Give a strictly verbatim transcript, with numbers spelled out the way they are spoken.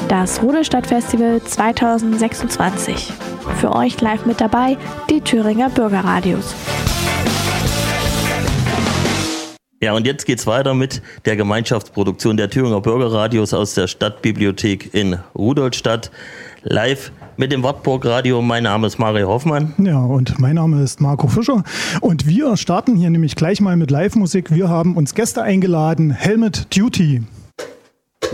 Das Rudolstadtfestival zweitausendsechsundzwanzig. Für euch live mit dabei die Thüringer Bürgerradios. Ja, und jetzt geht's weiter mit der Gemeinschaftsproduktion der Thüringer Bürgerradios aus der Stadtbibliothek in Rudolstadt. Live mit dem Wartburg Radio. Mein Name ist Mario Hoffmann. Ja, und mein Name ist Marco Fischer. Und wir starten hier nämlich gleich mal mit Live-Musik. Wir haben uns Gäste eingeladen. Helmet Duty.